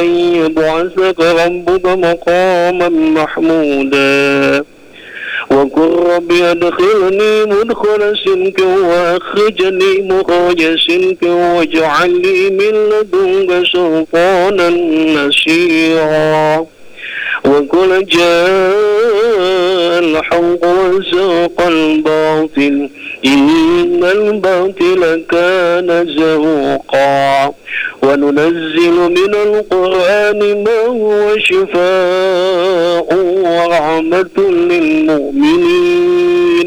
أن يبعثك ربك مقاما محمودا وقل رب أدخلني مدخل صدق وأخرجني مخرج صدق واجعل لي من لدنك سلطانا نصيرا وقل جاء الحق وزهق الباطل إن الباطل كان زهوقا وننزل من القرآن ما هو شفاء ورحمة للمؤمنين